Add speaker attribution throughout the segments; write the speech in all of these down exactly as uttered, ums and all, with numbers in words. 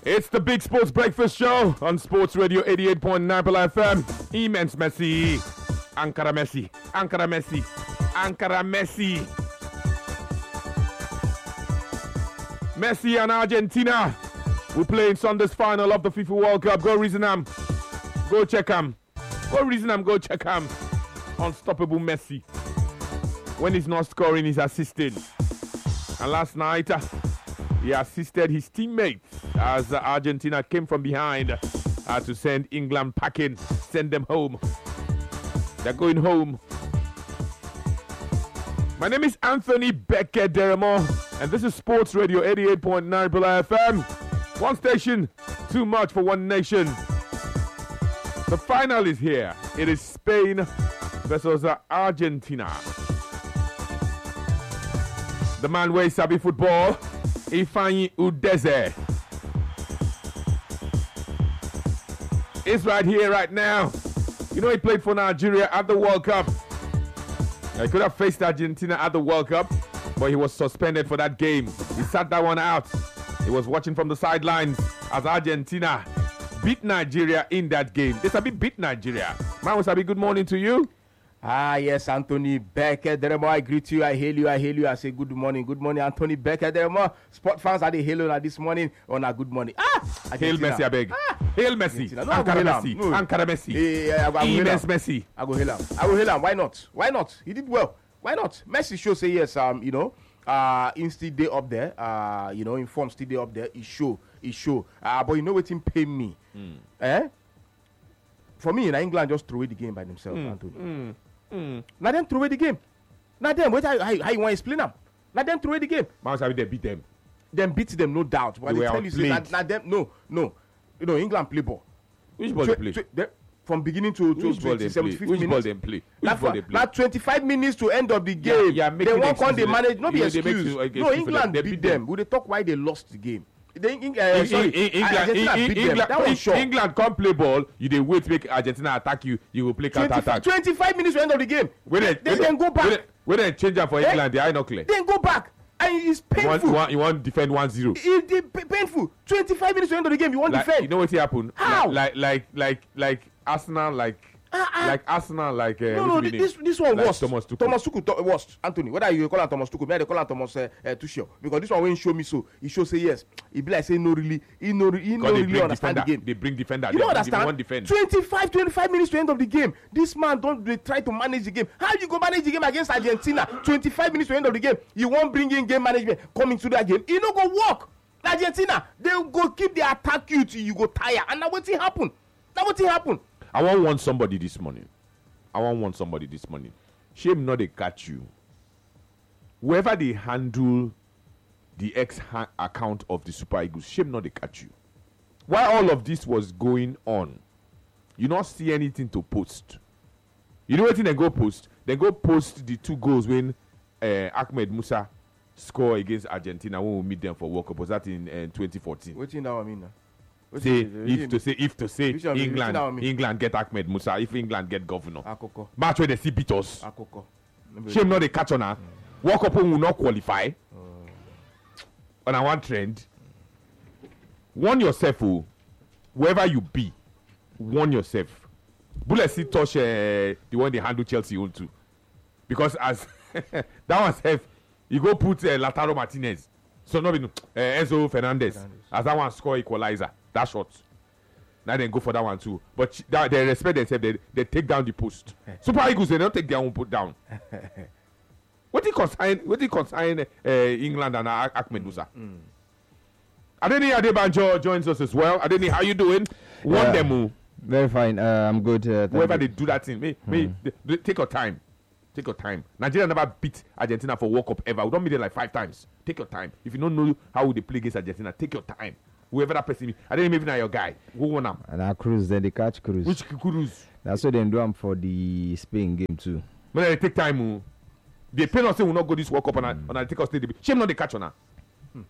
Speaker 1: It's the Big Sports Breakfast Show on Sports Radio eighty-eight point nine F M. Immense Messi. Ankara Messi. Ankara Messi. Ankara Messi. Messi and Argentina will play in Sunday's final of the FIFA World Cup. Go reason am. Go check him. Go reason am. Go check him. Unstoppable Messi. When he's not scoring, he's assisting. And last night, uh, he assisted his teammates as uh, Argentina came from behind uh, to send England packing, send them home. They're going home. My name is Anthony Becker Deremo, and this is Sports Radio eighty-eight point nine F M. One station, too much for one nation. The final is here. It is Spain versus uh, Argentina. The man where sabi football, Ifeanyi Udeze, is right here, right now. You know, he played for Nigeria at the World Cup. He could have faced Argentina at the World Cup, but he was suspended for that game. He sat that one out. He was watching from the sidelines as Argentina beat Nigeria in that game. They sabi beat Nigeria. Man, sabi, good morning to you.
Speaker 2: Ah, yes, Anthony Becker. Deremo, I greet you, I hail you, I hail you, I say good morning, good morning, Anthony Becker. Deremo, sport fans are the hail on this morning on a good morning. Ah,
Speaker 1: hail Messi, I beg. Ah. Hail Messi. No, Ankara Messi. No. Ankara Messi.
Speaker 2: Hey, I go
Speaker 1: Immense Messi.
Speaker 2: I go hail him. I go hail him. Why not? Why not? He did well. Why not? Messi show say yes. Um, you know, uh, in still day up there. Uh, you know, in form still day up there. He show. He show. Uh, but you know what him pay me? Mm. Eh? For me, in England just throw away the game by themselves, mm. Anthony. Mm. Mm. Now them throw away the game. Now them, what how, how, how you want to explain them? Now them throw away the game.
Speaker 1: Man, they beat them.
Speaker 2: Them beat them, no doubt. But
Speaker 1: they,
Speaker 2: they tell
Speaker 1: you,
Speaker 2: say, now, now them, no, no. You know, England play ball.
Speaker 1: Which ball
Speaker 2: Tw-
Speaker 1: they play?
Speaker 2: Tw- they, from beginning to
Speaker 1: Which ball they play? Which
Speaker 2: minutes.
Speaker 1: ball they play? Which ball they play?
Speaker 2: Now twenty-five minutes to end of the game.
Speaker 1: Yeah, yeah,
Speaker 2: they won't come. They manage. No be excuse. No, England
Speaker 1: they
Speaker 2: beat
Speaker 1: them.
Speaker 2: them. Will they talk why they lost the game? They, uh,
Speaker 1: in,
Speaker 2: sorry,
Speaker 1: in, in, Argentina in, beat England, them. That was sure. England can't play ball. You they wait to make Argentina attack you. You will play counter attack.
Speaker 2: twenty-five minutes to end of the game.
Speaker 1: When they,
Speaker 2: they, they can go back.
Speaker 1: When they change up for
Speaker 2: eh?
Speaker 1: England, they are not clear.
Speaker 2: Then go back. And it's painful.
Speaker 1: You want, you want to defend one zero.
Speaker 2: It, it, it painful. twenty-five minutes to end of the game. You want to
Speaker 1: like,
Speaker 2: defend.
Speaker 1: You know what happened?
Speaker 2: How?
Speaker 1: Like like like like Arsenal like. Uh, uh, like Arsenal, like uh,
Speaker 2: no, no, this this one
Speaker 1: like
Speaker 2: worst.
Speaker 1: Thomas Tuchel.
Speaker 2: Thomas Tuchel to, worst. Anthony, whether you call him Thomas Tuchel, maybe they call him Thomas uh, uh, Tuchel, because this one when show me so, he show say yes. He be like say no really, he no, he no really understand
Speaker 1: defender.
Speaker 2: the game.
Speaker 1: They bring defender.
Speaker 2: You
Speaker 1: they
Speaker 2: don't understand?
Speaker 1: One defend.
Speaker 2: twenty-five, twenty-five minutes to end of the game. This man don't they try to manage the game. How you go manage the game against Argentina? twenty-five minutes to end of the game. You won't bring in game management coming to that game. You no go work. Argentina, they go keep the attack you till you go tire. And now what's happen? Now what's happen?
Speaker 1: I want want somebody this morning. I want want somebody this morning. Shame not they catch you. Whoever they handle the X ha- account of the Super Eagles, shame not they catch you. While all of this was going on, you not see anything to post. You know what thing they go post? They go post the two goals when uh, Ahmed Musa score against Argentina when we meet them for World Cup. Was that in uh, twenty fourteen?
Speaker 2: What you now I mean now?
Speaker 1: Say if to say if to say England England get Ahmed Musa, if England get governor.
Speaker 2: Akoko.
Speaker 1: Match where they see beat us.
Speaker 2: Akoko.
Speaker 1: Shame not they catch on her. Mm. World Cup will not qualify. Mm. On a one trend. Warn yourself, oh, wherever you be, warn yourself. Bullet see touch uh, the one they handle Chelsea on to. Because as that one safe, you go put uh, Lautaro Martinez. So no, uh, Enzo Fernandez, Fernandez as that one score equalizer. That shot. Now they go for that one too. But that, they respect themselves. They, they take down the post. Super Eagles, they don't take their own put down. What do you consign? What do you consign uh, England and uh, Ahmed Musa? Mm. Adeni Adebanjo joins us as well. Adeni, how you doing? One
Speaker 3: yeah,
Speaker 1: demo.
Speaker 3: Very fine. Uh, I'm good. Uh,
Speaker 1: Whoever
Speaker 3: you.
Speaker 1: they do that thing, may, mm. may, they, they take your time. Take your time. Nigeria never beat Argentina for World Cup ever. We don't meet them like five times. Take your time. If you don't know how they play against Argentina, take your time. Whoever that person is, I didn't even know your guy. Who won them?
Speaker 3: And I cruise, then they catch cruise.
Speaker 1: Which cruise?
Speaker 3: That's what they do them for the Spain game too.
Speaker 1: But they take time. Oh. They pay us say we will not go this World Cup and mm. I take us to the shame not they catch on her. Hmm.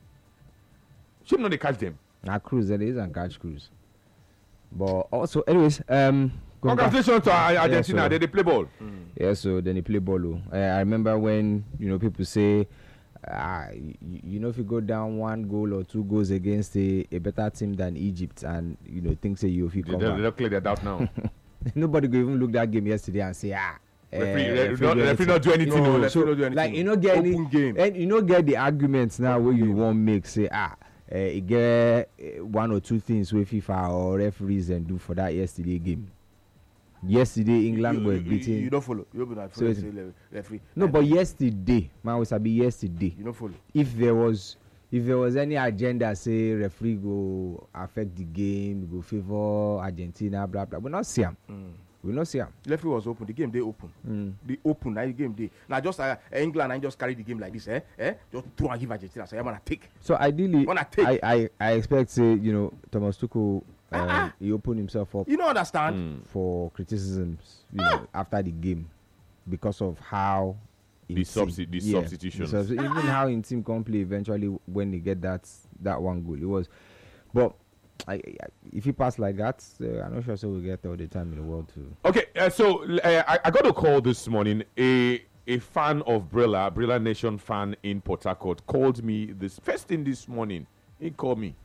Speaker 1: Shame not they catch them.
Speaker 3: Now cruise, there is and catch cruise. But also, anyways, um.
Speaker 1: Congratulations to Argentina. Yeah, so, they, they play ball.
Speaker 3: Mm. Yeah, so then they play ball. Uh, I remember when you know people say ah, you, you know, if you go down one goal or two goals against a, a better team than Egypt, and you know, things say you if you
Speaker 1: They
Speaker 3: come
Speaker 1: don't,
Speaker 3: back.
Speaker 1: they don't clear that out now.
Speaker 3: Nobody could even look that game yesterday and say, ah.
Speaker 1: Referee,
Speaker 3: eh,
Speaker 1: re-
Speaker 3: referee
Speaker 1: not,
Speaker 3: do
Speaker 1: referee
Speaker 3: anything.
Speaker 1: not do anything.
Speaker 2: No,
Speaker 1: no.
Speaker 2: referee
Speaker 3: So,
Speaker 2: not do anything.
Speaker 3: like, you know, get any,
Speaker 2: Open game.
Speaker 3: and you know, get the arguments now where you won't make say, ah, uh, you get uh, one or two things where FIFA or referees and do for that yesterday game. Yesterday, England
Speaker 2: you,
Speaker 3: were
Speaker 2: you,
Speaker 3: beating.
Speaker 2: You, you don't follow. You don't
Speaker 3: So
Speaker 2: follow.
Speaker 3: it's-
Speaker 2: Say le- referee.
Speaker 3: no,
Speaker 2: And
Speaker 3: but yesterday, man, was be yesterday.
Speaker 2: you don't follow.
Speaker 3: If there was, if there was any agenda, say referee go affect the game, go favor Argentina, blah blah. We not see him.
Speaker 2: Mm.
Speaker 3: We not see him.
Speaker 2: Referee was open. The game they open.
Speaker 3: Mm.
Speaker 2: They open. Now the game they. Now just uh, England, I just carry the game like this. Eh, eh. Just throw and give Argentina. So I'm gonna take.
Speaker 3: So ideally,
Speaker 2: Wanna take.
Speaker 3: I, I I expect say you know Thomas Tuchel, um,
Speaker 2: Ah, ah.
Speaker 3: he opened himself up
Speaker 2: You don't understand.
Speaker 1: Mm.
Speaker 3: for criticisms, you
Speaker 2: Ah.
Speaker 3: know, after the game because of how
Speaker 1: The
Speaker 3: in team-
Speaker 1: substi- the
Speaker 3: yeah,
Speaker 1: substitutions.
Speaker 3: the substi- even how in team can play eventually when they get that that one goal. It was, but I, I, if he pass like that, uh, I'm not sure so we get all the time in the world to.
Speaker 1: Okay, uh, so uh, I, I got a call this morning. A a fan of Brilla, Brilla Nation fan in Port Harcourt, called me this first thing this morning. He called me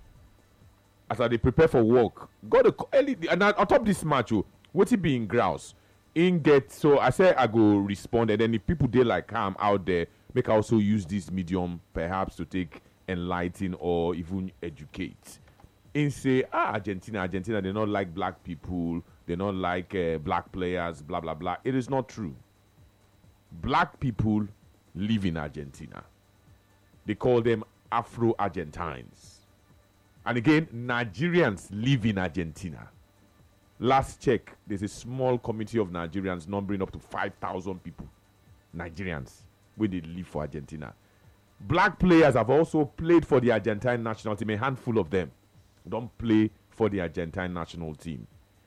Speaker 1: as I dey prepare for work. Got a call early and on top this match. Oh, what it be in grouse? In get so I said I go respond, and then if people they like calm out there, make I also use this medium perhaps to take enlighten or even educate. In say ah Argentina, Argentina they not like black people, they not like uh, black players, blah blah blah. It is not true. Black people live in Argentina. They call them Afro-Argentines. And again, Nigerians live in Argentina. Last check, there's a small community of Nigerians numbering up to five thousand people. Nigerians, where they live for Argentina. Black players have also played for the Argentine national team. A handful of them don't play for the Argentine national team.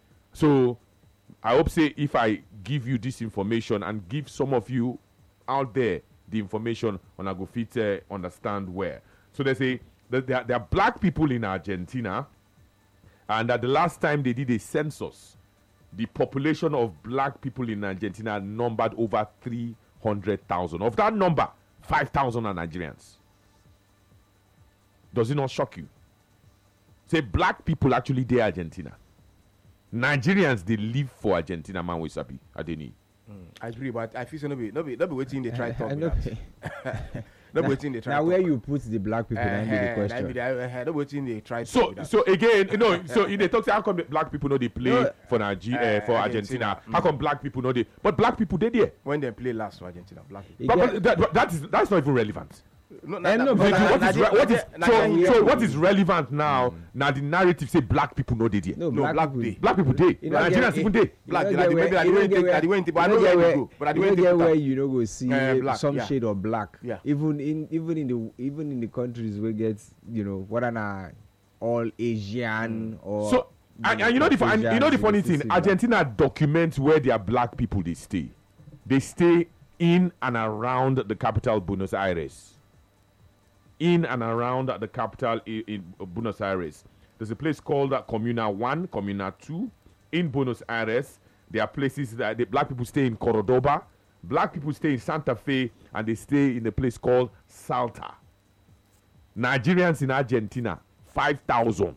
Speaker 1: So I hope say if I give you this information and give some of you out there the information on I go fit uh, understand where. So they say that there, are- there are black people in Argentina, and that the last time they did a census, the population of black people in Argentina numbered over three hundred thousand. Of that number, five thousand are Nigerians. Does it not shock you? Say black people actually they Argentina. Nigerians they live for Argentina, man we sabi Adeni.
Speaker 2: I agree, but I feel so no be no be no be waiting they try to talk
Speaker 3: I know-
Speaker 2: with that. No be waiting they try.
Speaker 3: now
Speaker 2: to
Speaker 3: where
Speaker 2: talk.
Speaker 3: you put the black people, that be the
Speaker 2: Eh, eh,
Speaker 3: question.
Speaker 2: that be the- eh, eh, no be waiting they try. to talk
Speaker 1: So
Speaker 2: with that.
Speaker 1: so again, you know, so in the talk say how come the black people know they play
Speaker 3: No,
Speaker 1: for Nigeria
Speaker 2: eh,
Speaker 1: uh, for Argentina?
Speaker 2: Argentina.
Speaker 1: How come black people know they but black people they there?
Speaker 2: when they play last for Argentina, black people.
Speaker 3: You
Speaker 1: But,
Speaker 3: get-
Speaker 1: but that, but that is that's not even relevant.
Speaker 2: No,
Speaker 3: Eh, no,
Speaker 1: What
Speaker 3: but
Speaker 1: is,
Speaker 3: na-
Speaker 1: what is,
Speaker 2: Nigeria-
Speaker 1: re- what is
Speaker 2: Nigeria-
Speaker 1: so, so
Speaker 2: Nigeria-
Speaker 1: what is relevant now? Now the narrative say black people know they there.
Speaker 3: no,
Speaker 2: no,
Speaker 3: black,
Speaker 2: black
Speaker 3: people.
Speaker 2: day.
Speaker 1: Black people they.
Speaker 3: You know,
Speaker 1: Nigerians
Speaker 3: get-
Speaker 1: even they.
Speaker 2: Black,
Speaker 3: you
Speaker 2: they
Speaker 3: know
Speaker 2: like the
Speaker 3: get
Speaker 2: way-
Speaker 3: where-
Speaker 2: like the
Speaker 3: you
Speaker 2: way
Speaker 3: know
Speaker 2: they
Speaker 3: get
Speaker 2: take-
Speaker 3: where-
Speaker 2: like the way they take- but I
Speaker 3: you
Speaker 2: know
Speaker 3: know
Speaker 2: where
Speaker 3: get
Speaker 2: they
Speaker 3: where-
Speaker 2: go, but I
Speaker 3: you
Speaker 2: know where
Speaker 3: know
Speaker 2: they
Speaker 3: get
Speaker 2: take
Speaker 3: where
Speaker 2: that.
Speaker 3: you know go see
Speaker 2: Eh,
Speaker 3: eh,
Speaker 2: black,
Speaker 3: some
Speaker 2: yeah.
Speaker 3: shade of black.
Speaker 2: Yeah.
Speaker 3: Even in even in the even in the countries where get you know what are all Asian or
Speaker 1: So and, and you know the fu- and you know the
Speaker 3: Caucasians,
Speaker 1: funny
Speaker 3: you
Speaker 1: thing,
Speaker 3: see that.
Speaker 1: Argentina documents where their black people they stay. They stay in and around the capital Buenos Aires. In and around the capital in, in Buenos Aires. There's a place called uh, Comuna One, Comuna Two, in Buenos Aires. There are places that the black people stay in Cordoba, black people stay in Santa Fe, and they stay in a place called Salta. Nigerians in Argentina, five thousand.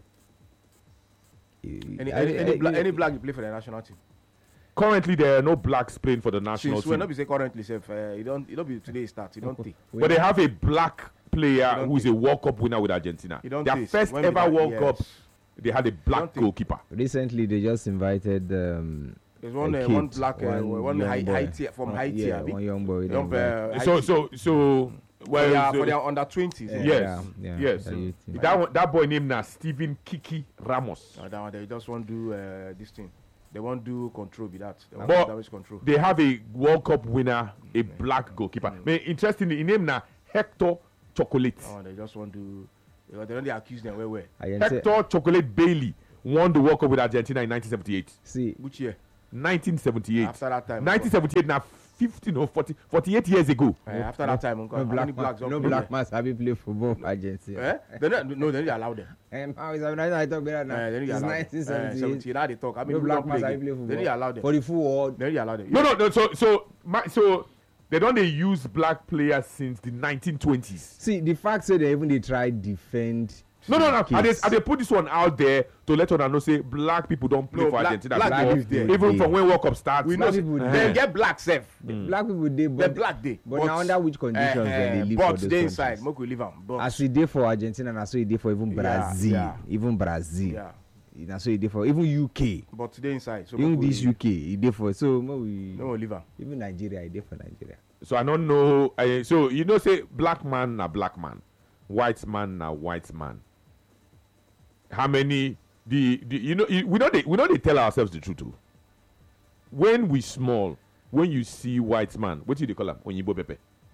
Speaker 2: Any
Speaker 3: I-
Speaker 2: any, any,
Speaker 3: I-
Speaker 2: black,
Speaker 3: I-
Speaker 2: any black you play for the national team.
Speaker 1: Currently, there are no blacks playing for the national
Speaker 2: Since when
Speaker 1: team.
Speaker 2: not be say currently, safe. Uh, you don't you don't be today start. You don't take.
Speaker 1: But they have a black player
Speaker 2: don't
Speaker 1: who is a World Cup winner with Argentina.
Speaker 2: You don't
Speaker 1: Their
Speaker 2: taste.
Speaker 1: first
Speaker 2: When be
Speaker 1: ever
Speaker 2: that?
Speaker 1: World
Speaker 2: Yes.
Speaker 1: Cup, they had a black
Speaker 2: don't taste.
Speaker 1: goalkeeper.
Speaker 3: Recently, they just invited um,
Speaker 2: There's one
Speaker 3: a
Speaker 2: uh,
Speaker 3: kid,
Speaker 2: one black uh, one
Speaker 3: young
Speaker 2: high,
Speaker 3: boy.
Speaker 2: Haiti from
Speaker 3: One-
Speaker 2: Haiti.
Speaker 3: yeah,
Speaker 2: abi?
Speaker 3: one young boy.
Speaker 2: Young,
Speaker 3: they
Speaker 2: uh,
Speaker 3: invite.
Speaker 1: So,
Speaker 2: Haiti.
Speaker 1: so, so,
Speaker 2: for
Speaker 1: well,
Speaker 2: their,
Speaker 1: so-
Speaker 2: for their under twenties.
Speaker 3: Yeah.
Speaker 1: yes,
Speaker 3: yeah,
Speaker 1: yes.
Speaker 3: the youth team.
Speaker 1: That one, that boy named now Steven Kiki Ramos.
Speaker 2: Uh, that one, they just want to do uh, this thing. They won't do control with that. They want
Speaker 1: But-
Speaker 2: to damage control.
Speaker 1: They have a World Cup winner, a black goalkeeper. I mean, interestingly, in name now Hector Chocolate.
Speaker 2: Oh, they just want to. They don't they accuse them where where.
Speaker 3: I can say,
Speaker 1: Hector Chocolate Bailey won the World Cup with Argentina in nineteen seventy-eight.
Speaker 3: see,
Speaker 2: Which year?
Speaker 1: nineteen seventy-eight.
Speaker 2: After that time.
Speaker 1: nineteen seventy-eight now fifteen or forty, forty-eight years ago.
Speaker 2: Uh, after that time, uncle,
Speaker 3: no
Speaker 2: how
Speaker 3: black
Speaker 2: many blacks
Speaker 3: man,
Speaker 2: don't
Speaker 3: no
Speaker 2: play
Speaker 3: black man have play football for Argentina.
Speaker 2: there? Eh? They don't, no, they don't allow them.
Speaker 3: And how is that? I talk about
Speaker 2: Uh,
Speaker 3: now.
Speaker 2: they don't
Speaker 3: It's
Speaker 2: allow them.
Speaker 3: nineteen
Speaker 2: Uh,
Speaker 3: seventy-eight.
Speaker 2: seventy, now they talk. I mean,
Speaker 3: No
Speaker 2: we
Speaker 3: black
Speaker 2: don't
Speaker 3: man
Speaker 2: play
Speaker 3: have
Speaker 2: again.
Speaker 3: play
Speaker 2: They don't allow
Speaker 3: football
Speaker 2: them.
Speaker 3: for the full world.
Speaker 2: They don't allow them.
Speaker 1: No, no, no. So, so, my, so, they don't they use black players since the nineteen twenties.
Speaker 3: See, the fact that they even they try defend.
Speaker 1: No, no, no.
Speaker 3: kids.
Speaker 1: And they, and they put this one out there to let us know say black people don't play
Speaker 2: No,
Speaker 1: for
Speaker 2: black-
Speaker 1: Argentina
Speaker 2: black
Speaker 1: before,
Speaker 2: people dey.
Speaker 1: even
Speaker 3: Dey.
Speaker 1: from when World Cup starts.
Speaker 2: We
Speaker 3: Black
Speaker 2: know
Speaker 3: people
Speaker 2: they
Speaker 3: dey.
Speaker 2: get black self.
Speaker 3: Black people they
Speaker 2: The
Speaker 3: but,
Speaker 2: black day.
Speaker 3: but now under which conditions
Speaker 2: uh,
Speaker 3: then they live
Speaker 2: but
Speaker 3: for those
Speaker 2: they inside.
Speaker 3: countries?
Speaker 2: Make we leave am. But
Speaker 3: As it did for Argentina, and so it did for even
Speaker 2: Yeah,
Speaker 3: Brazil,
Speaker 2: yeah.
Speaker 3: even Brazil.
Speaker 2: yeah,
Speaker 3: And so it did for even U K.
Speaker 2: but today inside. So
Speaker 3: Even
Speaker 2: make we-
Speaker 3: this U K, it did for so mo we
Speaker 2: No, we leave am.
Speaker 3: even Nigeria, it did for Nigeria.
Speaker 1: So I don't know. Uh, so you know, say black man na black man, white man na white man. How many? The, the you know you- we know they we know they tell ourselves the truth too. When we small, when you see white man, what do they call him? Onyibo Pepe.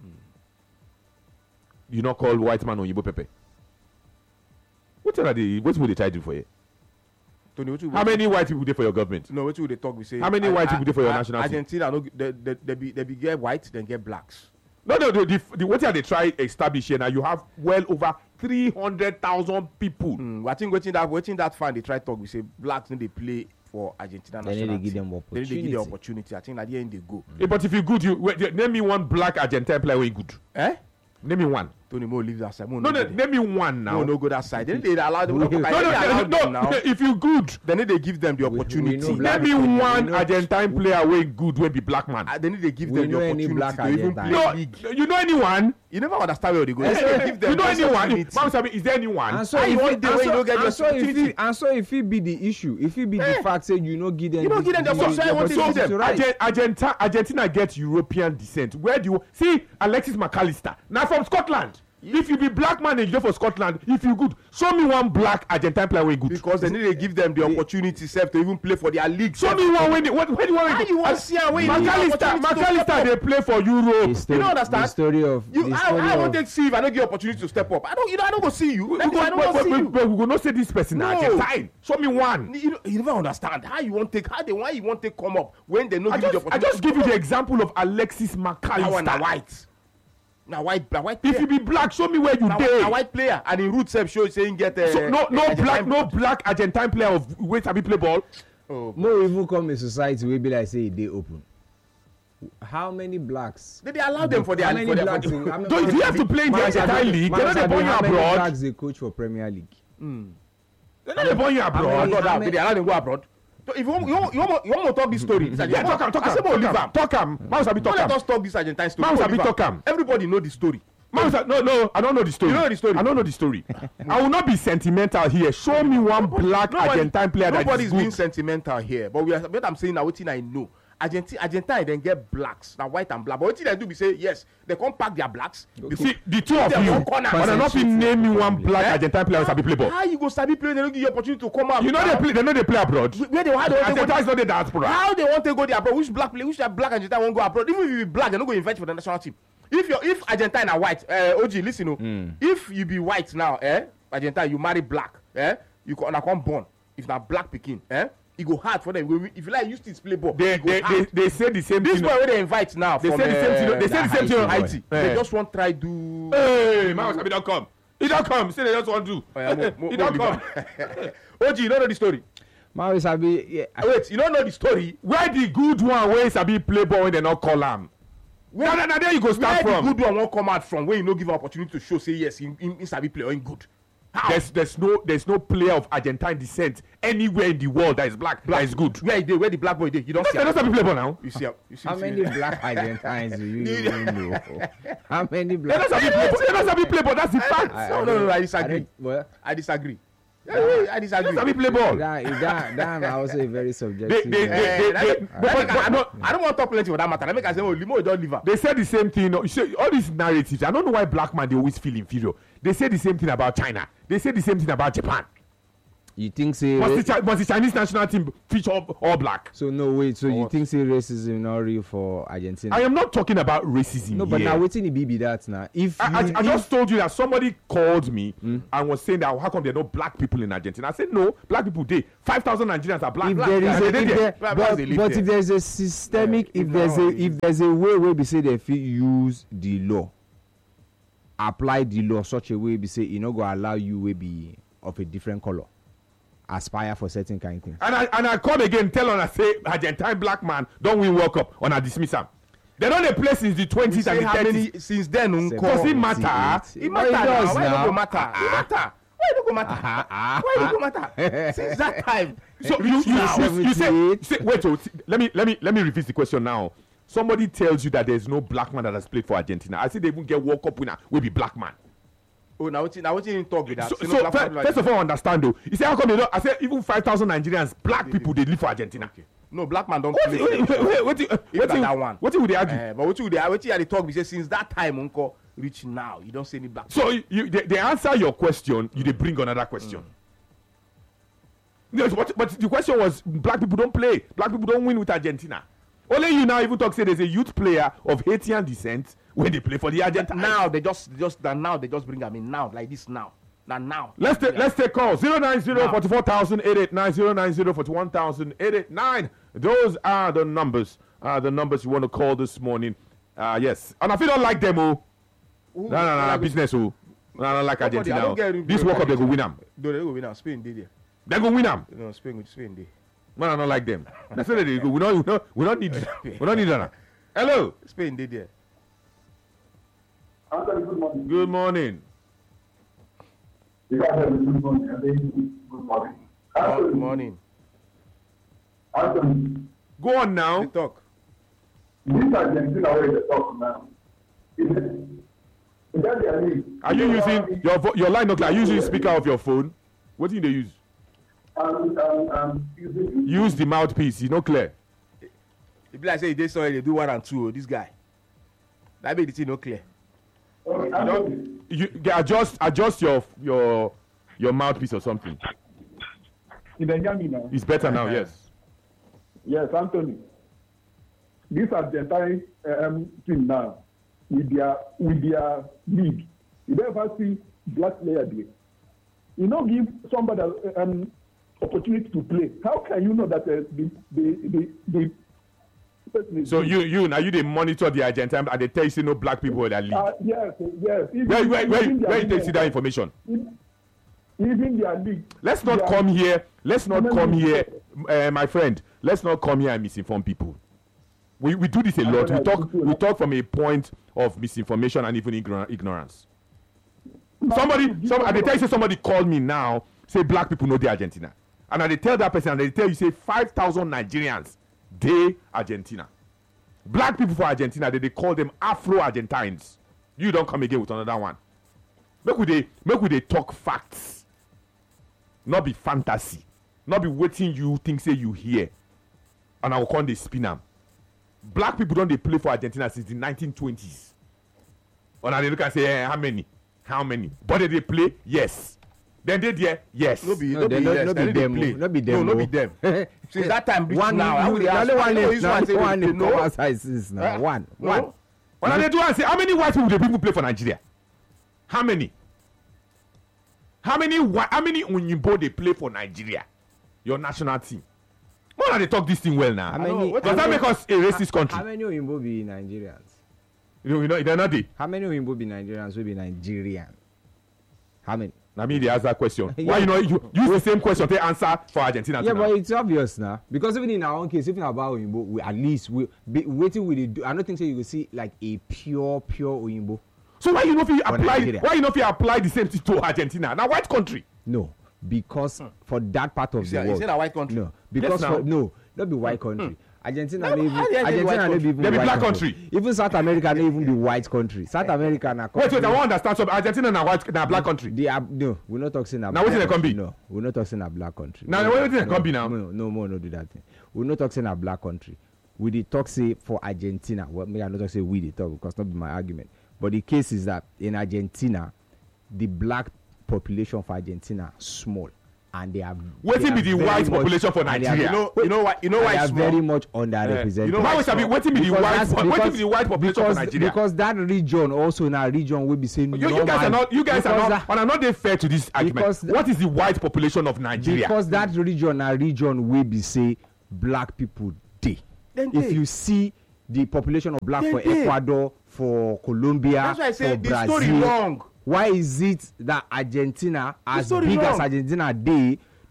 Speaker 1: You not call white man Onyibo Pepe. What are they? What will they try to do for you?
Speaker 2: Tony, what you
Speaker 1: How many white people there for your government?
Speaker 2: No, what you they talk? We say.
Speaker 1: How many white people dey for your national team?
Speaker 2: Argentina, no, they, they, they be they be get white, then get blacks.
Speaker 1: No, no, the, the, the what are they try establish here now? You have well over three hundred thousand people.
Speaker 2: Mm, I think waiting that waiting that fine they try talk. We say blacks need they play for Argentina
Speaker 3: Then
Speaker 2: national
Speaker 3: they give
Speaker 2: team.
Speaker 3: them
Speaker 2: Then they give them
Speaker 3: opportunity.
Speaker 2: opportunity. I think at the end they go.
Speaker 1: Eh, but if you good, you wait, name me one black Argentine player where you good.
Speaker 2: Eh?
Speaker 1: Name me one.
Speaker 2: Tony Mo leave that side. Mo
Speaker 1: No, no,
Speaker 2: go there.
Speaker 1: name me one now.
Speaker 2: No, no, go that side. Then they allow them.
Speaker 3: No,
Speaker 2: No,
Speaker 3: no,
Speaker 1: no, no, no,
Speaker 2: them now.
Speaker 1: If you good,
Speaker 2: Then they give them the
Speaker 3: We- we
Speaker 2: opportunity.
Speaker 3: know black-
Speaker 1: name me
Speaker 3: we
Speaker 1: one
Speaker 3: know-
Speaker 1: Argentine player where good will be black man.
Speaker 2: Uh, Then they give
Speaker 3: We
Speaker 2: them
Speaker 3: know
Speaker 2: the
Speaker 3: any
Speaker 2: opportunity
Speaker 3: black
Speaker 2: to even
Speaker 3: Argentine.
Speaker 2: play
Speaker 1: No,
Speaker 2: league.
Speaker 1: you know anyone?
Speaker 2: You never understand where they go.
Speaker 3: Yes,
Speaker 2: Then
Speaker 3: sir.
Speaker 2: they give them
Speaker 1: You know
Speaker 2: the
Speaker 1: anyone?
Speaker 2: opportunity.
Speaker 1: Ma'am Sabi, is there anyone?
Speaker 3: And so,
Speaker 2: How you
Speaker 3: if
Speaker 2: want
Speaker 3: it-
Speaker 2: the
Speaker 3: and
Speaker 2: way
Speaker 3: so-
Speaker 2: you don't get the
Speaker 3: and so if
Speaker 2: opportunity?
Speaker 3: it- and so if it be the issue, if it be the
Speaker 2: Eh.
Speaker 3: fact say you no give them,
Speaker 2: You don't give them the opportunity, I want to
Speaker 3: opportunity
Speaker 2: give them.
Speaker 3: to write.
Speaker 1: Arge- Argentina, Argentina gets European descent. Where do you see Alexis McAllister? Now from Scotland. If you be black man and you go for Scotland, if you good, show me one black Argentine player where good.
Speaker 2: Because then they give them the opportunity self to even play for their league.
Speaker 1: Show
Speaker 2: sef.
Speaker 1: me one when they, what, when you want
Speaker 2: How you want to see a way you need
Speaker 1: McAllister,
Speaker 2: opportunity to step
Speaker 1: McAllister
Speaker 2: up?
Speaker 1: they play for Europe.
Speaker 3: The story,
Speaker 2: don't understand?
Speaker 3: The story of
Speaker 2: You,
Speaker 3: the
Speaker 2: I,
Speaker 3: story
Speaker 2: I
Speaker 3: of,
Speaker 2: want to see if I don't get opportunity to step up. I don't, you know, I don't go see you.
Speaker 1: We,
Speaker 2: That
Speaker 1: we,
Speaker 2: is why I
Speaker 1: go-
Speaker 2: don't go
Speaker 1: we,
Speaker 2: see
Speaker 1: we,
Speaker 2: you.
Speaker 1: we, we go not say this person
Speaker 2: No.
Speaker 1: Argentine. Show me one.
Speaker 2: You, know, you never understand how you want to take how they why you want to come up when they know
Speaker 1: I
Speaker 2: give you the
Speaker 1: just, I
Speaker 2: opportunity.
Speaker 1: just give you the example of Alexis
Speaker 2: that one na
Speaker 1: McAllister.
Speaker 2: white. Now white, na white.
Speaker 1: If you
Speaker 2: player.
Speaker 1: be black, show me where you
Speaker 2: na,
Speaker 1: dey.
Speaker 2: na white player and in root self show saying get uh,
Speaker 1: So no, no
Speaker 2: uh,
Speaker 1: black,
Speaker 2: Argentine-
Speaker 1: no black Argentine player of wait have you play ball.
Speaker 2: Oh,
Speaker 3: more even come a society wey be like say e dey open. How many blacks?
Speaker 2: they, they allow them for their
Speaker 3: How many
Speaker 2: for their.
Speaker 3: blacks?
Speaker 2: For
Speaker 3: in- how many-
Speaker 1: Do, do you have to play in the
Speaker 3: Man, Sabi-
Speaker 1: Argentine league? They
Speaker 3: Man,
Speaker 1: don't they
Speaker 3: Sabi,
Speaker 1: born you
Speaker 3: how many
Speaker 1: abroad.
Speaker 3: blacks dey coach for Premier League?
Speaker 1: They don't they born you
Speaker 3: How
Speaker 1: abroad.
Speaker 3: many-
Speaker 2: abroad,
Speaker 3: how
Speaker 2: now, they allow them go abroad. So if you want, you want, you want, you want to talk this story, it's
Speaker 1: Yeah, talk am, talk
Speaker 2: I
Speaker 1: am,
Speaker 2: say, "Mo, leave
Speaker 1: talk am,
Speaker 2: am."
Speaker 1: talk am. Man sabi
Speaker 2: Don't
Speaker 1: talk
Speaker 2: let
Speaker 1: am.
Speaker 2: us talk this Argentine story.
Speaker 1: Man
Speaker 2: Mo,
Speaker 1: sabi
Speaker 2: leave am.
Speaker 1: talk am.
Speaker 2: Everybody know the story.
Speaker 1: Man sabi no, no, I don't know the story.
Speaker 2: You know the story?
Speaker 1: I don't know the story. I will not be sentimental here. Show me one black
Speaker 2: Nobody-
Speaker 1: Argentine player that
Speaker 2: Nobody's
Speaker 1: is
Speaker 2: being
Speaker 1: good.
Speaker 2: sentimental here, but we are. What I'm saying now, what I know. Argentina, Argentina then get blacks, now white and black. But what they do, we say yes, they come pack their blacks.
Speaker 1: You see, the two of
Speaker 2: Them
Speaker 1: you,
Speaker 2: one corner.
Speaker 1: but I not be name me one black
Speaker 2: Eh?
Speaker 1: Argentine player who sabi play ball.
Speaker 2: How you go sabi play? They don't give you opportunity to come out.
Speaker 1: You know they
Speaker 2: How-
Speaker 1: play. They know they play abroad.
Speaker 2: Where they how they want to
Speaker 1: Argentina
Speaker 2: go?
Speaker 1: is not the diaspora.
Speaker 2: How they want to go there abroad? Which black play? Which black Argentina won't go abroad? Even if you be black, they don't go invite for the national team. If you if Argentina are white, uh, O G, listen, oh, if you be white now, eh, Argentina, you marry black, eh, you can come born. If na black pikin, eh, it go hard for them. If you like use this play ball,
Speaker 1: They,
Speaker 2: it go
Speaker 1: they, they,
Speaker 2: hard.
Speaker 1: they say the same
Speaker 2: This
Speaker 1: thing.
Speaker 2: boy where they invite now
Speaker 1: They
Speaker 2: from
Speaker 1: say the same thing.
Speaker 2: uh,
Speaker 1: They say the same thing on
Speaker 2: Haiti.
Speaker 1: Eh.
Speaker 2: They just want try do.
Speaker 1: Hey, man, sabi don't come. He don't come. Say they just want to.
Speaker 2: Oh, yeah, mo- mo-
Speaker 1: He
Speaker 2: mo
Speaker 1: don't
Speaker 2: leave
Speaker 1: come.
Speaker 2: am. O G, you don't know the story.
Speaker 3: Man, we sabi. Yeah,
Speaker 2: Ah, Wait, you don't know the story.
Speaker 1: Where the good one wey sabi play ball when they not call am?
Speaker 2: Where,
Speaker 1: Na na na there you go start
Speaker 2: where
Speaker 1: from.
Speaker 2: the good one won't come out from when you no give an opportunity to show say yes, in in, in sabi play or in good. How?
Speaker 1: There's there's no there's no player of Argentine descent anywhere in the world that is black, that is good.
Speaker 2: Where he dey? Where the black boy dey? You don't
Speaker 1: They
Speaker 2: see
Speaker 1: don't
Speaker 2: am.
Speaker 1: sabi play ball now.
Speaker 2: You see am. You see.
Speaker 3: how
Speaker 2: see-
Speaker 3: many black Argentines do you even know? How many
Speaker 1: They
Speaker 3: black?
Speaker 1: don't sabi play ball. They don't sabi play ball. That's the fact.
Speaker 3: I-
Speaker 2: No,
Speaker 3: I
Speaker 2: no, no,
Speaker 3: don't-
Speaker 2: I disagree.
Speaker 3: don't- Well,
Speaker 2: I disagree. Yeah, yeah, I
Speaker 1: They don't sabi
Speaker 2: disagree.
Speaker 1: play ball.
Speaker 3: that that that are also a very
Speaker 1: They
Speaker 3: subjective.
Speaker 1: they
Speaker 2: Eh,
Speaker 1: they
Speaker 2: that
Speaker 1: they.
Speaker 2: make-
Speaker 1: but-
Speaker 2: that make-
Speaker 1: but-
Speaker 2: I
Speaker 1: no,
Speaker 2: don't- I don't want to talk plenty for that matter. I make I say, oh, Limo don't leave am.
Speaker 1: They say the same thing. You see, all these narratives. I don't know why black man they always feel inferior. They say the same thing about China. They say the same thing about Japan.
Speaker 3: You think say
Speaker 1: Must the, Chi- must the Chinese national team feature all, all black?
Speaker 3: so? No wait. So
Speaker 2: For
Speaker 3: you
Speaker 2: what?
Speaker 3: think say racism not real for Argentina?
Speaker 1: I am not talking about racism
Speaker 3: no, but
Speaker 1: here.
Speaker 3: now waiting it be be that now. If
Speaker 1: I, I,
Speaker 3: you,
Speaker 1: I
Speaker 3: if-
Speaker 1: just told you that somebody called me and was saying that how come there are no black people in Argentina? I said no, black people there. Five thousand Nigerians are black.
Speaker 3: if
Speaker 1: black.
Speaker 3: there is
Speaker 1: And
Speaker 3: a,
Speaker 1: they
Speaker 3: if
Speaker 1: dey
Speaker 3: there,
Speaker 2: Black
Speaker 3: but,
Speaker 2: ones dey live
Speaker 3: but
Speaker 2: there.
Speaker 3: if there's a systemic
Speaker 2: Yeah,
Speaker 3: if
Speaker 2: if
Speaker 3: there's
Speaker 2: na
Speaker 3: a
Speaker 2: one
Speaker 3: if there's a way where we say they fit use the law apply the law such a way be say e no go allow you wey be of a different color aspire for certain kind things.
Speaker 1: And I and I come again tell on I say Argentine black man don't win World Cup on I dismiss him. They don't dey play since the twenties and the thirties.
Speaker 2: Since then, unko.
Speaker 1: Does it matter?
Speaker 2: It matter now. Why don't go matter? It matter. Why don't go matter? Why don't go matter? Since that time.
Speaker 1: So you you, you, you say, you say wait. Oh, let me let me let me repeat the question now. Somebody tells you that there is no black man that has played for Argentina. I say they even get World Cup winner will be black man.
Speaker 2: Oh, now what now what you talk with that?
Speaker 1: So, so first, first of all, understand though. You say how come they don't? I say even five thousand Nigerians, black people, they live for Argentina. Okay.
Speaker 2: No, black man don't
Speaker 1: What
Speaker 2: play.
Speaker 1: wait, wait, wait, what you, uh, what you,
Speaker 2: that one.
Speaker 1: what you would they argue?
Speaker 2: Uh, but what you they what you they talk? We say since that time, unko reach now, you don't see any black.
Speaker 1: So you, you they, they answer your question, you they bring another question. Mm. No, but, but the question was black people don't play. Black people don't win with Argentina. Only you now even talk say there's a youth player of Haitian descent when they play for the Argentina.
Speaker 2: Now they just just that now they just bring them in now like this now. Now now.
Speaker 1: Let's take let's take calls. zero nine zero forty four thousand eight eight nine zero nine zero forty one thousand eight eight nine. Those are the numbers. Uh the numbers you want to call this morning. Uh yes. And if you don't like them, oh no no no, no business oh. No, no like Argentina. Oh. This World Cup they go win them.
Speaker 2: No, they go win them. Spain did it.
Speaker 1: They go win them.
Speaker 2: No, Spain with Spain did.
Speaker 1: Man, I don't like them. That's what they go. We don't, we don't, we don't need, we don't need that. Hello.
Speaker 2: Spain did it.
Speaker 4: Good morning.
Speaker 1: Good morning.
Speaker 4: You guys have a good morning. I think good morning.
Speaker 2: Good morning.
Speaker 4: Anthony,
Speaker 1: Go on now.
Speaker 2: They talk.
Speaker 4: this Argentina where they talk now. Is it? Is that their league?
Speaker 1: Are you using your vo- your line? Okay, are you using speaker of your phone? What do you use?
Speaker 4: Um, um, um, is it?
Speaker 1: Use the mouthpiece. You know clear.
Speaker 2: If like say they sorry they do one and two. Oh, this guy. That made the thing no clear.
Speaker 4: Okay,
Speaker 2: You know,
Speaker 4: Anthony,
Speaker 1: You yeah, adjust adjust your your your mouthpiece or something.
Speaker 4: you can hear me now?
Speaker 1: It's better now. Yes.
Speaker 4: Yes, Anthony. This Argentine um, team now, with their with their league, you don't ever see black player there. You know, give somebody um, opportunity to play. How can you know that uh, the the the, the person is
Speaker 1: So
Speaker 4: good?
Speaker 1: you you now you they monitor the Argentine and they tell you say no black people in that league.
Speaker 4: Uh, yes, yes. Even,
Speaker 1: Where where where
Speaker 4: even their
Speaker 1: where you take
Speaker 4: league-
Speaker 1: see that information?
Speaker 4: Even their league.
Speaker 1: Let's not
Speaker 4: their-
Speaker 1: come here. Let's not
Speaker 4: No, no,
Speaker 1: come
Speaker 4: no.
Speaker 1: here, uh, my friend. Let's not come here and misinform people. We we do this a
Speaker 4: I
Speaker 1: lot.
Speaker 4: know
Speaker 1: We
Speaker 4: that
Speaker 1: talk
Speaker 4: you do.
Speaker 1: we talk from a point of misinformation and even ignor- ignorance. Somebody, some, and they tell you say somebody called me now. Say black people know the Argentina, and I they tell that person and they tell you say five thousand Nigerians, they Argentina. Black people for Argentina, they, they call them Afro Argentines. You don't come again with another one. Make we they make we they talk facts, not be fantasy, not be waiting you think say you hear, and I will call they spin am. Black people don't they play for Argentina since the nineteen twenties. And they look and say eh, how many, how many, but did they play? Yes. Then they there? Yes.
Speaker 2: No be
Speaker 3: No,
Speaker 2: no
Speaker 3: they
Speaker 2: be
Speaker 3: no-
Speaker 2: yes.
Speaker 3: no
Speaker 2: They
Speaker 3: be
Speaker 2: dey
Speaker 3: them,
Speaker 2: play.
Speaker 3: oh. No be
Speaker 2: No,
Speaker 3: them,
Speaker 2: no
Speaker 3: oh.
Speaker 2: be them. Since that time reach
Speaker 3: One
Speaker 2: now, I
Speaker 3: you,
Speaker 2: would
Speaker 3: the
Speaker 2: ask,
Speaker 3: only
Speaker 2: why
Speaker 3: one
Speaker 2: you
Speaker 3: left
Speaker 2: use
Speaker 3: now.
Speaker 2: one say
Speaker 3: One
Speaker 2: they
Speaker 3: left
Speaker 2: know?
Speaker 3: come outside since now.
Speaker 2: Eh?
Speaker 3: One,
Speaker 2: No.
Speaker 3: one.
Speaker 1: When they do and say how many white people they people play for Nigeria? How many? How many whi- how many Unyimbo they play for Nigeria? Your national team. Why don't they talk this thing well now?
Speaker 3: How
Speaker 2: I know,
Speaker 3: many?
Speaker 2: what
Speaker 1: Does
Speaker 3: how
Speaker 1: that
Speaker 3: many-
Speaker 1: make us a racist
Speaker 3: How
Speaker 1: country?
Speaker 3: many Oyinbo be Nigerians?
Speaker 1: You know, you know, they're not they.
Speaker 3: How many Oyinbo be Nigerians will be Nigerian? How many?
Speaker 1: I mean, they ask that question.
Speaker 3: Yeah.
Speaker 1: Why you know you use the same question to answer for Argentina?
Speaker 3: Yeah,
Speaker 1: too
Speaker 3: but
Speaker 1: now?
Speaker 3: it's obvious now because even in our own case, even about Oyinbo, we at least we be, waiting with the. I don't think so. You will see like a pure, pure Oyinbo.
Speaker 1: So why you know if you
Speaker 3: For
Speaker 1: apply?
Speaker 3: Nigeria.
Speaker 1: Why you know if you apply the same thing to Argentina? Now white country.
Speaker 3: No, because for that part of
Speaker 2: You say-
Speaker 3: the
Speaker 2: you
Speaker 3: world.
Speaker 2: say na white country?
Speaker 3: No, because
Speaker 1: Yes,
Speaker 3: for,
Speaker 1: now.
Speaker 3: no, not be white country. Argentina,
Speaker 2: No,
Speaker 3: no, even,
Speaker 2: how they- they
Speaker 3: Argentina,
Speaker 2: white
Speaker 3: no
Speaker 2: country?
Speaker 3: even
Speaker 1: They be
Speaker 3: white
Speaker 1: black country.
Speaker 3: Even South America, no even be white country. South America, na
Speaker 1: Wait, wait, I
Speaker 3: country-
Speaker 1: want to understand something. Argentina na white, na black country.
Speaker 3: They are no, we're not talking
Speaker 1: Now,
Speaker 3: about. black
Speaker 1: wetin they come
Speaker 3: country.
Speaker 1: be?
Speaker 3: No, we're not talking about black country.
Speaker 1: Now,
Speaker 3: no,
Speaker 1: wetin they
Speaker 3: no,
Speaker 1: come be now?
Speaker 3: No, no, more no do that thing. We're not talking about black country. We dey talk say for Argentina. Well, me I not talk say we dey talk because not be my argument. But the case is that in Argentina, the black population for Argentina small, and they are.
Speaker 1: Wetin
Speaker 3: they
Speaker 1: be
Speaker 3: are
Speaker 1: the
Speaker 3: very
Speaker 1: white
Speaker 3: much-
Speaker 1: population for
Speaker 3: and they are-
Speaker 1: Nigeria?
Speaker 2: You know, you know why? You know
Speaker 3: and
Speaker 2: why
Speaker 3: they are
Speaker 2: it's small?
Speaker 3: very much underrepresented.
Speaker 2: you know
Speaker 1: Now
Speaker 2: why
Speaker 1: we shall be
Speaker 2: small?
Speaker 1: wetin be the
Speaker 3: Because
Speaker 1: white
Speaker 3: that's-
Speaker 1: wetin be
Speaker 3: because-
Speaker 1: the white population
Speaker 3: because,
Speaker 1: for Nigeria?
Speaker 3: because that region also now region will be saying
Speaker 1: you, you guys are not you guys are not and are not they fair to this argument.
Speaker 3: because th-
Speaker 1: What is the white population of Nigeria?
Speaker 3: because that region na region wey be say black people dey.
Speaker 2: Dem
Speaker 3: If
Speaker 2: dey.
Speaker 3: you see the population of black
Speaker 2: Dem
Speaker 3: for
Speaker 2: dey.
Speaker 3: Ecuador, for Colombia,
Speaker 2: That's why I say
Speaker 3: for
Speaker 2: the
Speaker 3: Brazil,
Speaker 2: story wrong.
Speaker 3: why is it that Argentina, as
Speaker 2: story
Speaker 3: big as
Speaker 2: wrong.
Speaker 3: Argentina dey,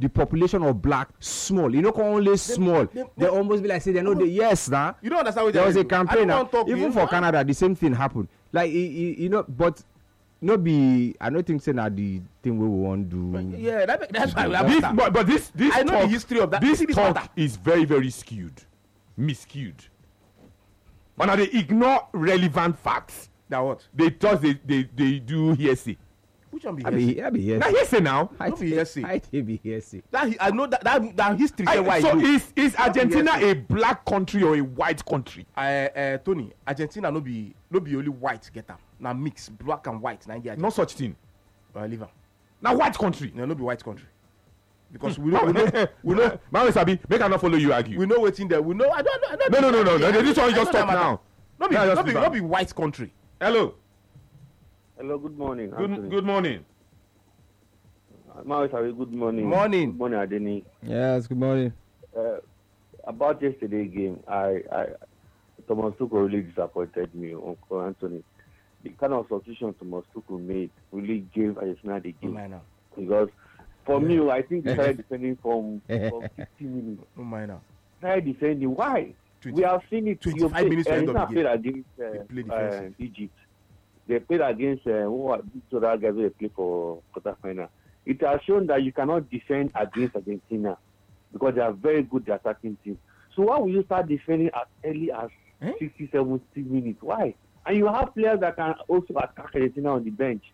Speaker 3: the population of black small. You know, only small. They, they, they almost be like say they know the yes now. Nah?
Speaker 2: You don't understand what
Speaker 3: there was a
Speaker 2: doing.
Speaker 3: campaign now. Even for Canada, the same thing happened. Like you, you know, but no be. I don't think say that the thing we want to do.
Speaker 2: Yeah, that, that's why.
Speaker 1: This, but, but this this
Speaker 2: I know
Speaker 1: talk,
Speaker 2: the history of that.
Speaker 1: This
Speaker 2: this
Speaker 1: talk
Speaker 2: matter.
Speaker 1: is very very skewed, miscued. And now they ignore relevant facts.
Speaker 2: That what?
Speaker 1: They thought they they, they do hearsay.
Speaker 2: Which one be
Speaker 3: I be, I be
Speaker 1: Now
Speaker 3: hearsay.
Speaker 1: hearsay now.
Speaker 3: I
Speaker 2: No be hearsay.
Speaker 3: I dey be hearsay.
Speaker 2: That I know that that, that history.
Speaker 1: I-
Speaker 2: say why
Speaker 1: so
Speaker 2: I do.
Speaker 1: is is Argentina
Speaker 2: hearsay.
Speaker 1: a black country or a white country?
Speaker 2: Uh, uh, Tony, Argentina no be no be only white get am. Now mix black and white. Now India.
Speaker 1: No such thing.
Speaker 2: Uh, leave am.
Speaker 1: Now white country.
Speaker 2: No, no be white country. Because we know we know we know
Speaker 1: Man, Sabi, make I not follow you argue.
Speaker 2: we know what's in there. We know. I don't know. I don't
Speaker 1: No, no,
Speaker 2: know.
Speaker 1: no, no, no. This one you
Speaker 2: I
Speaker 1: just
Speaker 2: know
Speaker 1: talk
Speaker 2: that matter.
Speaker 1: now.
Speaker 2: No be
Speaker 1: Now just
Speaker 2: no be
Speaker 1: leave
Speaker 2: no
Speaker 1: am.
Speaker 2: be white country.
Speaker 1: Hello.
Speaker 5: Hello, good morning.
Speaker 1: Good
Speaker 5: Anthony.
Speaker 1: good morning.
Speaker 5: Maui Sabi, good morning.
Speaker 2: Morning.
Speaker 5: Good morning, Adeni.
Speaker 3: Yes. Good morning.
Speaker 5: Uh, about yesterday's game, I, I Thomas Tuchel really disappointed me, Uncle Anthony. The kind of substitution Thomas Tuchel made really gave Argentina the
Speaker 2: No
Speaker 5: game.
Speaker 2: mind now.
Speaker 5: Because for me, I think they started defending from, from fifty minutes.
Speaker 2: No mind now.
Speaker 5: Started defending. Why?
Speaker 2: twenty
Speaker 5: We have seen it.
Speaker 2: twenty-five
Speaker 5: You play-
Speaker 2: minutes to end of
Speaker 5: Argentina
Speaker 2: the
Speaker 5: played against uh,
Speaker 2: They play
Speaker 5: uh,
Speaker 2: defensive.
Speaker 5: Egypt. They played against uh, who are these other guys who they play for quarterfinal. It has shown that you cannot defend against Argentina because they are very good at attacking team. So why will you start defending as early as
Speaker 2: Eh?
Speaker 5: sixty, seventy minutes? Why? And you have players that can also attack Argentina on the bench.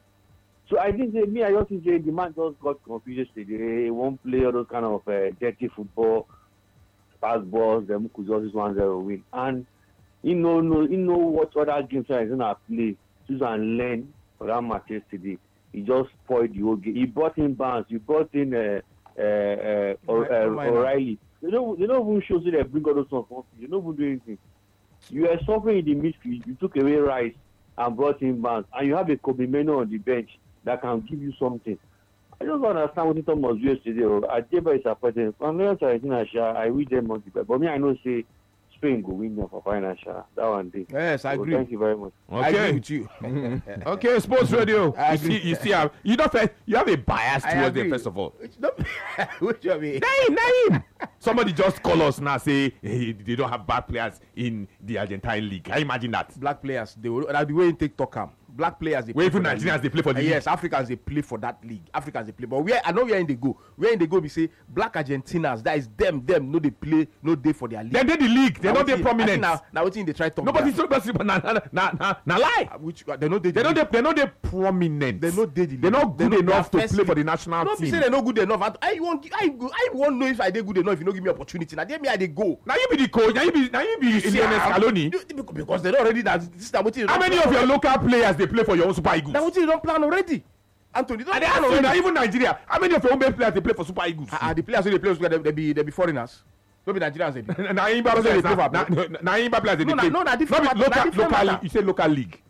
Speaker 5: So I think that me, I just think that the man just got confused yesterday. He won't play all those kind of uh, dirty football, pass balls, then could just one zero win. And he know, know, he know what other games he's going to play. Choose and learn for that match yesterday. He just spoiled the whole game. He brought in Barnes. He brought in uh, uh, uh, or, uh,
Speaker 2: Oh my God.
Speaker 5: O'Reilly. They don't, they don't even show you they bring all those ones. They don't even do anything. You are suffering in the midfield. You took away Rice and brought in Barnes. And you have a Kobe Meno on the bench that can give you something. I don't understand what Tom was yesterday. I did very disappointed. Unless Argentina, I wish them on the back. But me, I know say Spain go win them for financial. That one day.
Speaker 2: Yes, I
Speaker 5: So
Speaker 2: agree.
Speaker 5: thank you very much.
Speaker 2: I agree
Speaker 1: Okay.
Speaker 2: with you.
Speaker 1: Okay, Sports Radio.
Speaker 2: I
Speaker 1: You
Speaker 2: agree.
Speaker 1: see, you see, how- you don't first, you have a bias
Speaker 2: I
Speaker 1: towards them
Speaker 2: agree.
Speaker 1: first of all.
Speaker 2: Which, no, which of me?
Speaker 1: Naim, Naim. Somebody just call us now say hey, they don't have bad players in the Argentine league. Can you imagine that?
Speaker 2: Black players, they will, that the way you take talk am. Black players, they
Speaker 1: Where
Speaker 2: play
Speaker 1: even
Speaker 2: for that
Speaker 1: Nigerians
Speaker 2: league.
Speaker 1: they play for the
Speaker 2: Uh,
Speaker 1: league.
Speaker 2: Yes, Africans they play for that league. Africans they play, but where I know where in they go. Where in they go, we say black Argentinas. That is them, them. No, they play, no day for their league.
Speaker 1: Then they the league. They're
Speaker 2: Now
Speaker 1: not they
Speaker 2: wetin- I
Speaker 1: prominent.
Speaker 2: think Now, now wetin they try talk.
Speaker 1: Nobody's
Speaker 2: there.
Speaker 1: so possible. Na na na na na lie.
Speaker 2: Uh, Which uh, they know they.
Speaker 1: They don't they they're not they prominent.
Speaker 2: They no dey the
Speaker 1: They're not
Speaker 2: league. They
Speaker 1: good
Speaker 2: no-
Speaker 1: enough
Speaker 2: they
Speaker 1: to
Speaker 2: are
Speaker 1: play
Speaker 2: first
Speaker 1: for the
Speaker 2: league.
Speaker 1: national
Speaker 2: No be
Speaker 1: team.
Speaker 2: say they no good enough. I, I want I go I want know if I dey good enough if you no give me opportunity. Now they me I dey go.
Speaker 1: Now you be the coach. Now you be now you be
Speaker 2: See,
Speaker 1: Lionel
Speaker 2: ah,
Speaker 1: Scaloni.
Speaker 2: you- Because they don already that this na wetin they
Speaker 1: How
Speaker 2: don
Speaker 1: many
Speaker 2: plan
Speaker 1: of your
Speaker 2: already.
Speaker 1: local players they play for your own Super Eagles?
Speaker 2: Na wetin they don plan already. Anthony, they don
Speaker 1: And they
Speaker 2: plan
Speaker 1: ask you now,
Speaker 2: already.
Speaker 1: even Nigeria. How many of your own best players they play for Super Eagles?
Speaker 2: Ah, ah, the players wey dey play for they, they be they be foreigners. No be Nigerians they be.
Speaker 1: Na Imba
Speaker 2: That's why they
Speaker 1: players.
Speaker 2: play for
Speaker 1: Na
Speaker 2: abroad.
Speaker 1: na Imba players they
Speaker 2: No, na-
Speaker 1: play.
Speaker 2: no, na different
Speaker 1: Not be
Speaker 2: matter, na
Speaker 1: local
Speaker 2: different
Speaker 1: local
Speaker 2: matter.
Speaker 1: league. You say local league.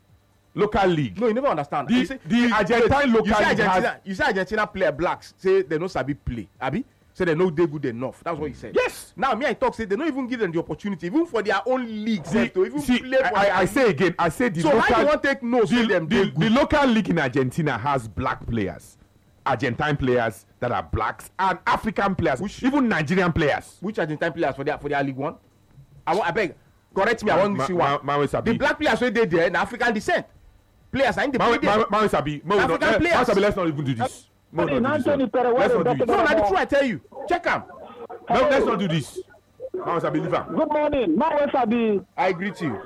Speaker 1: Local league.
Speaker 2: No, you never understand.
Speaker 1: The-
Speaker 2: You say-
Speaker 1: the
Speaker 2: you-
Speaker 1: Argentine
Speaker 2: wait,
Speaker 1: local
Speaker 2: you say
Speaker 1: league
Speaker 2: Argentina,
Speaker 1: has-
Speaker 2: you say Argentina player blacks say they no sabi play. Abi? Say they no dey good enough. That's what you said.
Speaker 1: Yes.
Speaker 2: Now me I talk say they don't even give them the opportunity even for their own league sef to even
Speaker 1: See,
Speaker 2: play for
Speaker 1: I,
Speaker 2: their
Speaker 1: I, I
Speaker 2: league.
Speaker 1: say again, I say the
Speaker 2: So
Speaker 1: local
Speaker 2: how you wan take know say
Speaker 1: the,
Speaker 2: them
Speaker 1: the,
Speaker 2: dey
Speaker 1: the
Speaker 2: good?
Speaker 1: local league in Argentina has black players, Argentine players that are blacks, and African players,
Speaker 2: Which-
Speaker 1: even Nigerian players.
Speaker 2: Which Argentine players for their for their league one? I want I beg correct me. I want to see
Speaker 1: Ma-
Speaker 2: one.
Speaker 1: Ma- Mawe Sabi.
Speaker 2: The black players wey dey there na African descent. Players na im dey play
Speaker 1: Mawe
Speaker 2: there.
Speaker 1: Mawe- Mawe Sabi, Mawe,
Speaker 2: African
Speaker 1: no, eh,
Speaker 2: players.
Speaker 1: Mawe Sabi, let's not even do this. No, no, no,
Speaker 4: Anthony Perez,
Speaker 1: let's
Speaker 4: what
Speaker 1: not do
Speaker 4: is
Speaker 1: this.
Speaker 2: No,
Speaker 1: No,
Speaker 2: na the truth I tell you. Check am.
Speaker 1: let's not do this. Mawe Sabi, leave am.
Speaker 4: Good morning. Mawe Sabi.
Speaker 2: I greet you.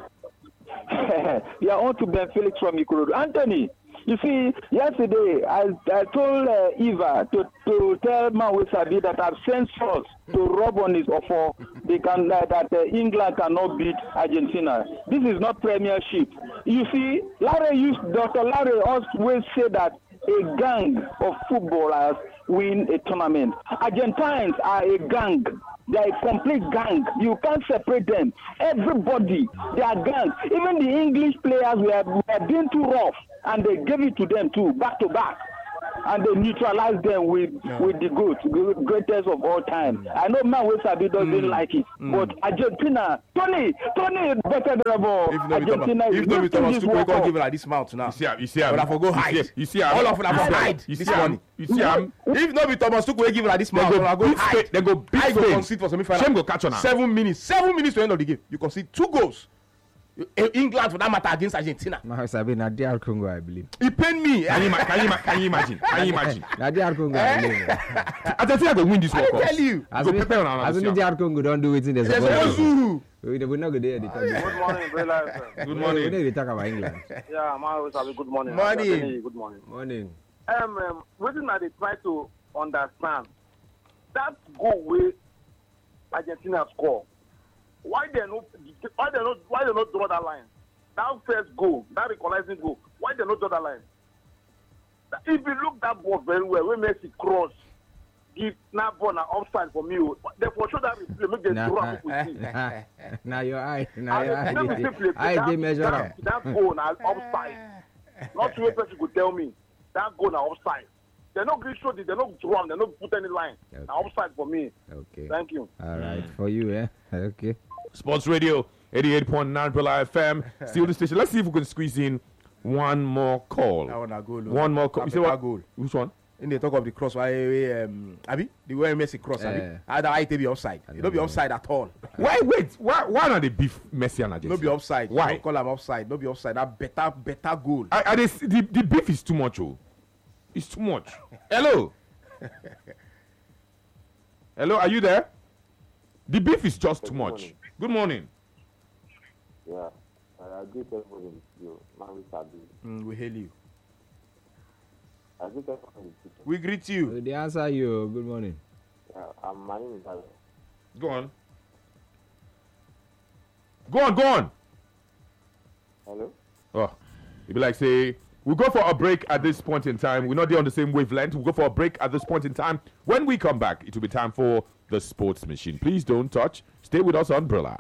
Speaker 4: You are on to Ben Felix from Ikorodu. Anthony, you see, yesterday I, I told uh, Eva to, to tell Mawe Sabi that I've sent sauce to rub on his offer. They can uh, that uh, England cannot beat Argentina. This is not Premiership. You see, Larry used Doctor Larry always say that a gang of footballers win a tournament. Argentines are a gang. They are a complete gang. You can't separate them. Everybody, they are gangs. Even the English players were, were being too rough, and they gave it to them too, back to back.
Speaker 6: and they neutralize them with yeah. with the goat, the greatest of all time. Mm. I know man with Sabi doesn't mm. like it, mm. but Argentina, Tony, Tony is better than ever. Argentina
Speaker 2: if no be Thomas Tuchel, we can't give like this mouth now.
Speaker 1: You see, you see, but
Speaker 2: I forgo hide.
Speaker 1: You see,
Speaker 2: all of them for hide.
Speaker 1: You see, am. You see, am.
Speaker 2: If no be Thomas Tuchel, we give like this mouth. I go hide.
Speaker 1: They go big.
Speaker 2: I go concede for semi-final.
Speaker 1: Shame go catch on.
Speaker 2: Seven minutes. Seven minutes to end of the game. You concede two goals. England for that matter against Argentina.
Speaker 3: My house have been at D R Congo, I believe.
Speaker 2: It pained me.
Speaker 1: Can you, can you, can you imagine? Can you imagine?
Speaker 3: At D R Congo, I believe.
Speaker 1: Argentina will win this World Cup.
Speaker 2: I tell you.
Speaker 3: As we D R Congo don't do it in the
Speaker 2: Zulu.
Speaker 3: We're not good there.
Speaker 7: Good morning, very live.
Speaker 1: Good morning.
Speaker 3: We talk about England.
Speaker 7: Yeah, my always have a good morning.
Speaker 2: Morning.
Speaker 7: Good morning.
Speaker 3: Morning.
Speaker 7: Um, um, what did they try to understand? That goal where Argentina score. Why they not? Why they not? Why they not draw that line? That first goal, that equalizing goal. Why they not draw that line? If you look that ball very well, when Messi cross, give snap ball and offside for me. They for sure that replay make them draw people see.
Speaker 3: Now your eye, now your eye,
Speaker 7: I they measure up. That goal now offside. Not two person could tell me that goal now offside. They're not going to show it. They're not drawn. They're not put any line. Okay. Now offside for me.
Speaker 3: Okay.
Speaker 7: Thank you.
Speaker 3: All right, for you, eh? Okay.
Speaker 1: Sports Radio eighty-eight point nine Brilla F M. Still the station. Let's see if we can squeeze in one more call.
Speaker 2: That one a goal.
Speaker 1: One more call. You say what?
Speaker 2: Goal.
Speaker 1: Which one?
Speaker 2: In the talk of the cross, why um, Abi, the way Messi cross, Abi, uh, either I be offside. It don't be offside at all.
Speaker 1: Why wait? Why why not they beef Messi and Argentina?
Speaker 2: No be offside.
Speaker 1: Why?
Speaker 2: Don't call them offside. No be offside. That better better goal.
Speaker 1: I, I, they, the the beef is too much. Oh, it's too much. Hello. Hello, are you there? The beef is just too much.
Speaker 8: Morning.
Speaker 1: Good morning.
Speaker 8: Yeah, I agree with everybody with you. Man, we Sabi.
Speaker 2: Mm, we hail you.
Speaker 8: I agree with everybody with you.
Speaker 2: We greet you.
Speaker 3: Uh, they answer you. Good morning.
Speaker 8: Yeah, um, my name is Alex.
Speaker 1: Go on. Go on, go on.
Speaker 8: Hello?
Speaker 1: Oh, it'd be like say, we'll go for a break at this point in time. We're not there on the same wavelength. We'll go for a break at this point in time. When we come back, it will be time for the Sports Machine. Please don't touch. Stay with us on Brilla.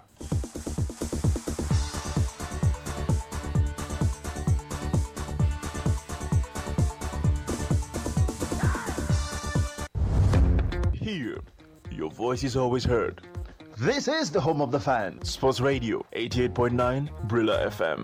Speaker 9: Here, your voice is always heard. This is the home of the fan. Sports Radio eighty-eight point nine Brilla F M.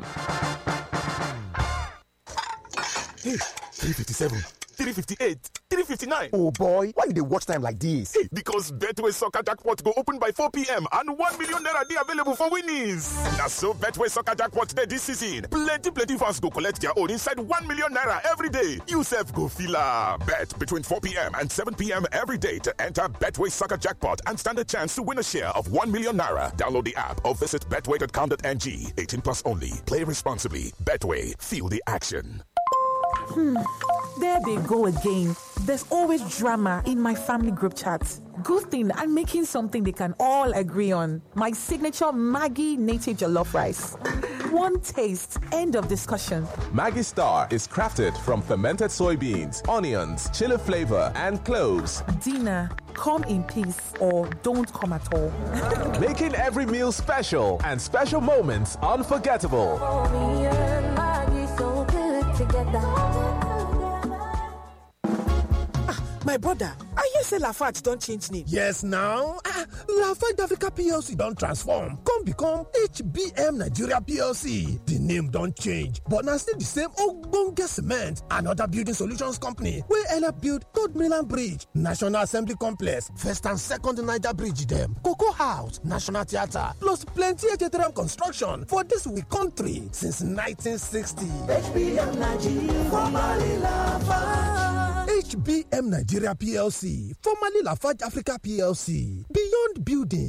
Speaker 10: Hey, three fifty-seven, three fifty-eight, three fifty-nine.
Speaker 11: Oh boy, why you dey watch time like this?
Speaker 10: Hey, because Betway Soccer Jackpot go open by four p.m. and one million naira dey available for winnings. Now so Betway Soccer Jackpot dey this season. Plenty plenty fans go collect their own inside one million naira every day. You sef go feel am. Bet between four p.m. and seven p.m. every day to enter Betway Soccer Jackpot and stand a chance to win a share of one million naira. Download the app or visit betway dot com dot n g. eighteen plus only. Play responsibly. Betway. Feel the action.
Speaker 12: Hmm. There they go again. There's always drama in my family group chats. Good thing I'm making something they can all agree on. My signature Maggi native jollof rice. One taste, end of discussion.
Speaker 13: Maggi Star is crafted from fermented soybeans, onions, chili flavor, and cloves.
Speaker 12: Dinner, come in peace or don't come at all.
Speaker 13: Making every meal special and special moments unforgettable.
Speaker 14: Oh, me and Maggi so good together.
Speaker 15: My brother, I hear say Lafarge don't change name.
Speaker 11: Yes, now. Ah, Lafarge Africa P L C don't transform. Come become H B M Nigeria P L C. The name don't change, but now still the same ogbonge cement and other building solutions company. We help build Third Mainland Bridge, National Assembly Complex, First and Second Niger Bridge them, Cocoa House, National Theatre, plus plenty H T M construction for this we country since nineteen sixty.
Speaker 14: H B M Nigeria, formerly Lafarge.
Speaker 11: H B M Nigeria P L C, formerly Lafarge Africa P L C, Beyond Building.